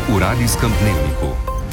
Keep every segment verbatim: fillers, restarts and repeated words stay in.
v Radijskem dnevniku.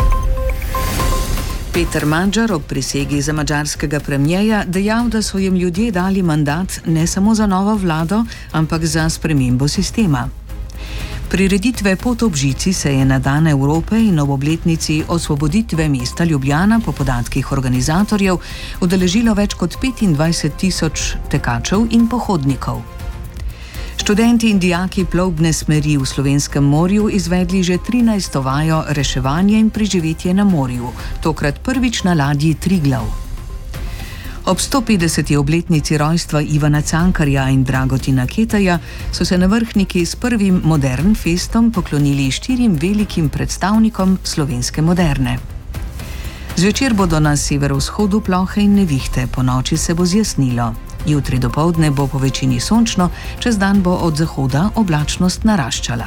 Peter Magyar ob prisegi za madžarskega premierja dejal, da so jim ljudje dali mandat ne samo za novo vlado, ampak za spremembo sistema. Prireditve Pot ob žici se je na Dan Evrope in ob obletnici osvoboditve mesta Ljubljana po podatkih organizatorjev udeležilo več kot petindvajset tisoč tekačev in pohodnikov. Študenti in dijaki plovbne smeri v Slovenskem morju izvedli že trinajsto vajo reševanje in preživetje na morju, tokrat prvič na ladji Triglav. Ob sto petdeseti obletnici rojstva Ivana Cankarja in Dragotina Ketaja so se navrhniki s prvim Modern Festom poklonili štirim velikim predstavnikom slovenske moderne. Zvečer bodo na severovzhodu plohe in nevihte, ponoči se bo zjasnilo. Jutri dopoldne bo po večini sončno, čez dan bo od zahoda oblačnost naraščala.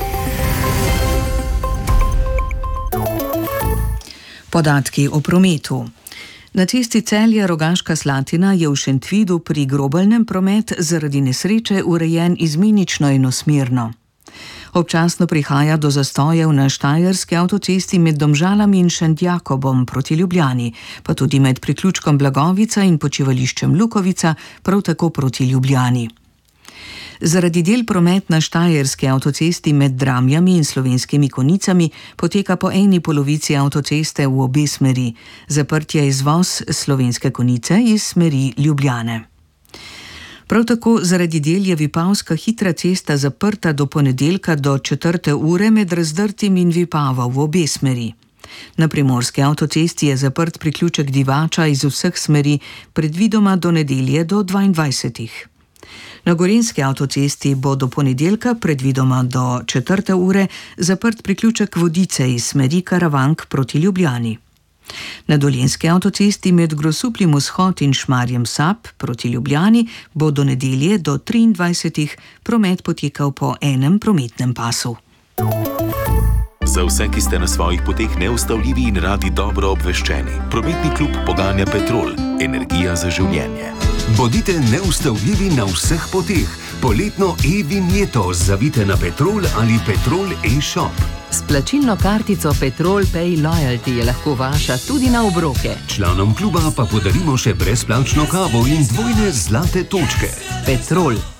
Podatki o prometu. Na cesti Celje-Rogaška Slatina je v Šentvidu pri Grobelnem promet zaradi nesreče urejen izmenično enosmerno. Občasno prihaja do zastojev na štajerski avtocesti med Domžalami in Šentjakobom proti Ljubljani, pa tudi med priključkom Blagovica in počivališčem Lukovica, prav tako proti Ljubljani. Zaradi del promet na štajerski avtocesti med Dramljami in Slovenskimi Konicami poteka po eni polovici avtoceste v obe smeri, zaprt je izvoz Slovenske Konice iz smeri Ljubljane. Prav tako zaradi del je Vipavska hitra cesta zaprta do ponedeljka do četrte ure med Razdrtim in Vipavo v obe smeri. Na primorski avtocesti je zaprt priključek Divača iz vseh smeri, predvidoma do nedelje do dvaindvajsetih. Na gorenjski avtocesti bo do ponedeljka, predvidoma do četrte ure, zaprt priključek Vodice iz smeri Karavank proti Ljubljani. Na dolenjski avtocesti med Grosuplim vzhod in Šmarjem Sap proti Ljubljani bo do nedelje do triindvajsetih promet potekal po enem prometnem pasu. Za vse, ki ste na svojih poteh neustavljivi in radi dobro obveščeni, prometni klub poganja Petrol, energija za življenje. Bodite neustavljivi na vseh poteh. Poletno e-vinjeto zavite na Petrol ali Petrol e-shop. S plačilno kartico Petrol Pay Loyalty je lahko vaša tudi na obroke. Članom kluba pa podarimo še brezplačno kavo in dvojne zlate točke. Petrol.